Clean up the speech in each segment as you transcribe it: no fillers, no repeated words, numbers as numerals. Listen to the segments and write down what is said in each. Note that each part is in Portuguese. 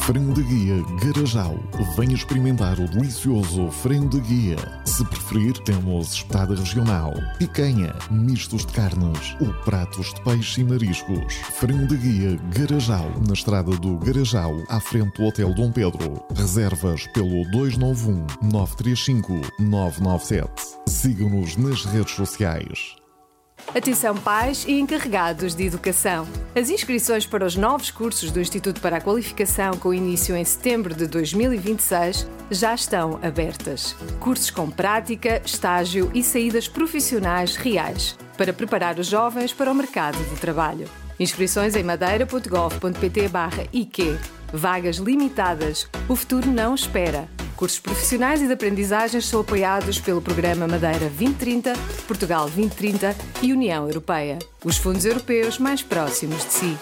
Frango de Guia Garajal. Venha experimentar o delicioso frango de guia. Se preferir, temos espetada regional, picanha, mistos de carnes ou pratos de peixe e mariscos. Frango de Guia Garajal, na estrada do Garajal, à frente do Hotel Dom Pedro. Reservas pelo 291 935 997. Sigam-nos nas redes sociais. Atenção pais e encarregados de educação. As inscrições para os novos cursos do Instituto para a Qualificação, com início em setembro de 2026, já estão abertas. Cursos com prática, estágio e saídas profissionais reais, para preparar os jovens para o mercado de trabalho. Inscrições em madeira.gov.pt/IQ. Vagas limitadas. O futuro não espera. Cursos profissionais e de aprendizagens são apoiados pelo Programa Madeira 2030, Portugal 2030 e União Europeia. Os fundos europeus mais próximos de si.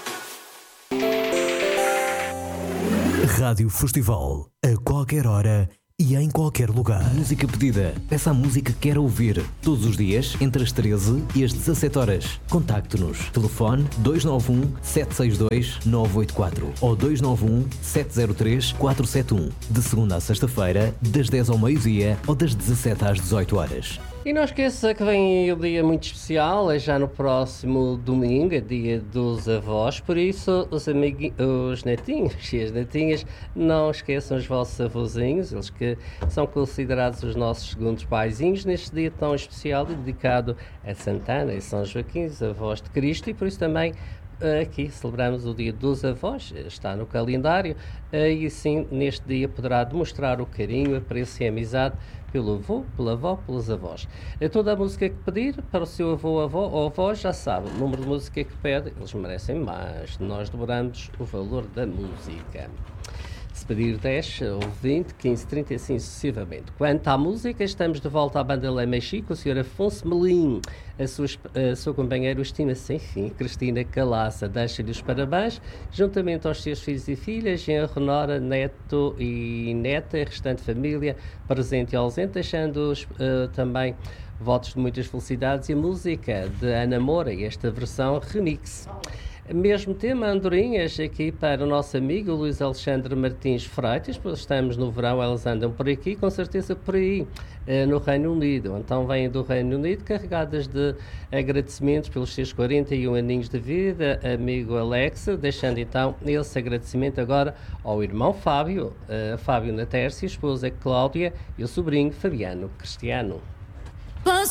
Rádio Festival. A qualquer hora e em qualquer lugar. Música pedida. Peça a música que quer ouvir. Todos os dias, entre as 13 e as 17 horas. Contacte-nos. Telefone 291 762 984 ou 291 703 471. De segunda a sexta-feira, das 10 ao meio-dia ou das 17 às 18 horas. E não esqueça que vem aí um dia muito especial, é já no próximo domingo, é dia dos avós, por isso os netinhos e as netinhas, não esqueçam os vossos avôzinhos, eles que são considerados os nossos segundos paizinhos, neste dia tão especial e dedicado a Santana e São Joaquim, os avós de Cristo, e por isso também aqui celebramos o Dia dos Avós, está no calendário, e assim neste dia poderá demonstrar o carinho, apreço e amizade pelo avô, pela avó, pelos avós. Toda a música que pedir para o seu avô, avó ou avó, já sabe, o número de música que pede, eles merecem mais, nós dobramos o valor da música. Se pedir 10 ou 20, 15, 30 e assim sucessivamente. Quanto à música, estamos de volta à banda Lé Mexico, o Sr. Afonso Melim, a sua companheira, o estima sem fim, Cristina Calaça, deixa-lhe os parabéns, juntamente aos seus filhos e filhas, genro, nora, neto e neta, a restante família, presente e ausente, deixando-os também votos de muitas felicidades e música de Ana Moura, esta versão remix. Mesmo tema, andorinhas, aqui para o nosso amigo Luís Alexandre Martins Freitas, pois estamos no verão, elas andam por aqui, com certeza por aí, no Reino Unido. Então vêm do Reino Unido carregadas de agradecimentos pelos seus 41 aninhos de vida, amigo Alexa, deixando então esse agradecimento agora ao irmão Fábio, Fábio Natércio, esposa Cláudia e o sobrinho Fabiano Cristiano.